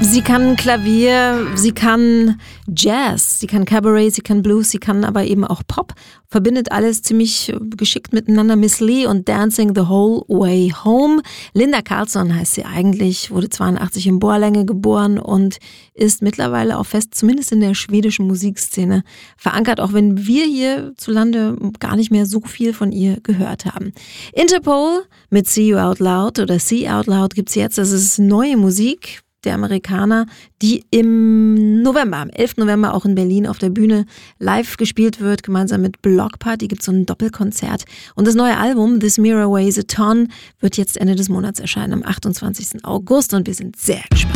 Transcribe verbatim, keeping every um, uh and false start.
Sie kann Klavier, sie kann Jazz, sie kann Cabaret, sie kann Blues, sie kann aber eben auch Pop. Verbindet alles ziemlich geschickt miteinander. Miss Lee und Dancing the Whole Way Home. Linda Carlsson heißt sie eigentlich, wurde zweiundachtzig in Borlänge geboren und ist mittlerweile auch fest, zumindest in der schwedischen Musikszene, verankert, auch wenn wir hierzulande gar nicht mehr so viel von ihr gehört haben. Interpol mit See You Out Loud oder See Out Loud gibt's jetzt. Das ist neue Musik der Amerikaner, die im November, am elften November auch in Berlin auf der Bühne live gespielt wird, gemeinsam mit Block Party gibt es so ein Doppelkonzert. Und das neue Album, This Mirror Weighs a Ton, wird jetzt Ende des Monats erscheinen, am achtundzwanzigsten August und wir sind sehr gespannt.